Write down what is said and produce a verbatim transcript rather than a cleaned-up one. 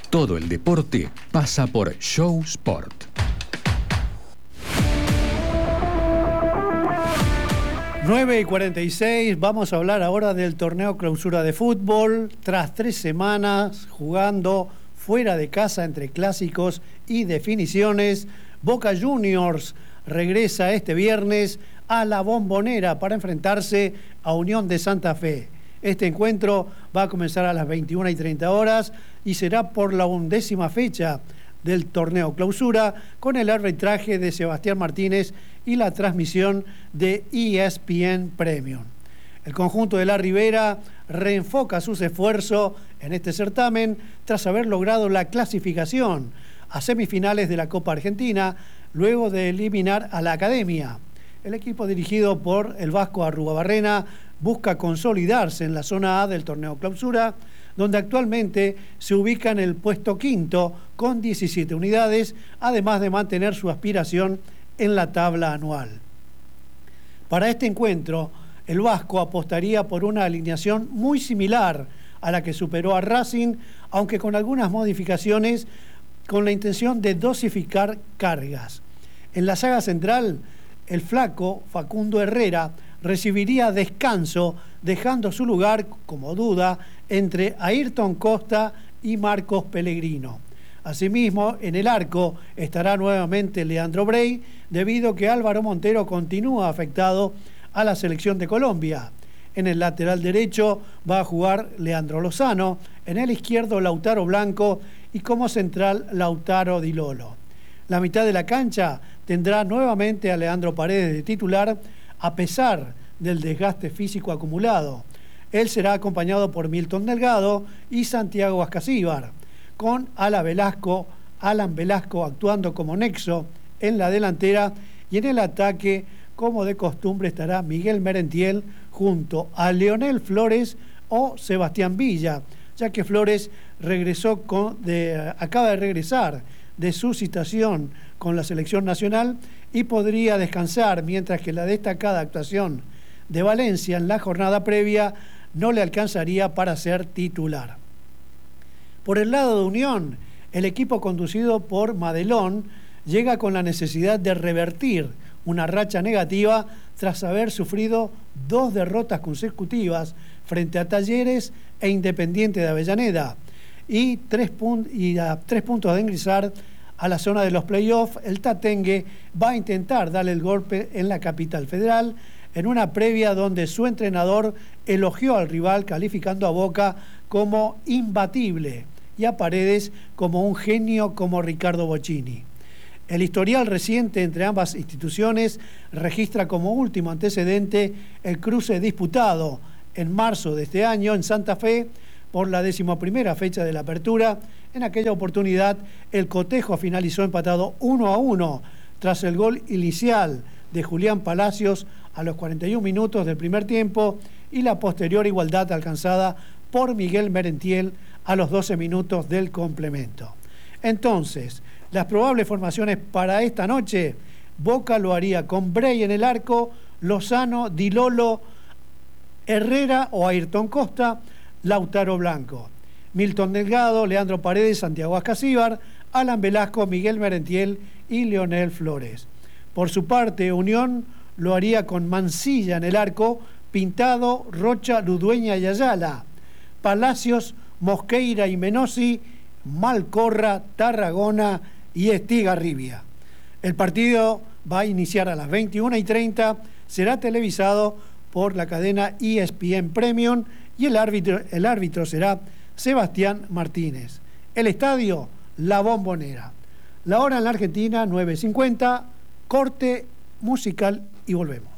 Todo el deporte pasa por Show Sport. nueve y cuarenta y seis, vamos a hablar ahora del torneo clausura de fútbol. Tras tres semanas jugando fuera de casa entre clásicos y definiciones, Boca Juniors regresa este viernes a la Bombonera para enfrentarse a Unión de Santa Fe. Este encuentro va a comenzar a las veintiuna y treinta horas y será por la undécima fecha del torneo clausura, con el arbitraje de Sebastián Martínez y la transmisión de E S P N Premium. El conjunto de la Ribera reenfoca sus esfuerzos en este certamen tras haber logrado la clasificación a semifinales de la Copa Argentina luego de eliminar a la Academia. El equipo dirigido por el vasco Arruabarrena busca consolidarse en la zona A del torneo clausura, donde actualmente se ubica en el puesto quinto con diecisiete unidades, además de mantener su aspiración en la tabla anual. Para este encuentro, el vasco apostaría por una alineación muy similar a la que superó a Racing, aunque con algunas modificaciones, con la intención de dosificar cargas. En la saga central, el flaco Facundo Herrera recibiría descanso, dejando su lugar, como duda, entre Ayrton Costa y Marcos Pellegrino. Asimismo, en el arco estará nuevamente Leandro Brey, debido a que Álvaro Montero continúa afectado a la selección de Colombia. En el lateral derecho va a jugar Leandro Lozano, en el izquierdo Lautaro Blanco y como central Lautaro Di Lolo. La mitad de la cancha tendrá nuevamente a Leandro Paredes de titular, a pesar del desgaste físico acumulado. Él será acompañado por Milton Delgado y Santiago Ascasíbar, con Alan Velasco, Alan Velasco actuando como nexo en la delantera, y en el ataque, como de costumbre, estará Miguel Merentiel junto a Leonel Flores o Sebastián Villa, ya que Flores regresó con, de, acaba de regresar de su citación con la selección nacional y podría descansar, mientras que la destacada actuación de Valencia en la jornada previa no le alcanzaría para ser titular. Por el lado de Unión, el equipo conducido por Madelón llega con la necesidad de revertir una racha negativa tras haber sufrido dos derrotas consecutivas frente a Talleres e Independiente de Avellaneda, y, tres pun- y a tres puntos de ingresar a la zona de los playoffs. El Tatengue va a intentar darle el golpe en la capital federal, en una previa donde su entrenador elogió al rival, calificando a Boca como imbatible y a Paredes como un genio como Ricardo Bocchini. El historial reciente entre ambas instituciones registra como último antecedente el cruce disputado en marzo de este año en Santa Fe por la decimoprimera fecha de la apertura. En aquella oportunidad el cotejo finalizó empatado uno a uno tras el gol inicial de Julián Palacios a los cuarenta y un minutos del primer tiempo y la posterior igualdad alcanzada por Miguel Merentiel a los doce minutos del complemento. Entonces, las probables formaciones para esta noche: Boca lo haría con Brey en el arco, Lozano, Di Lolo, Herrera o Ayrton Costa, Lautaro Blanco, Milton Delgado, Leandro Paredes, Santiago Ascasíbar, Alan Velasco, Miguel Merentiel y Leonel Flores. Por su parte, Unión lo haría con Mancilla en el arco, Pintado, Rocha, Ludueña y Ayala, Palacios, Mosqueira y Menossi, Malcorra, Tarragona y Estigarribia. El partido va a iniciar a las veintiuna y treinta, será televisado por la cadena E S P N Premium y el árbitro, el árbitro será Sebastián Martínez. El estadio, La Bombonera. La hora en la Argentina, nueve y cincuenta, corte musical y volvemos.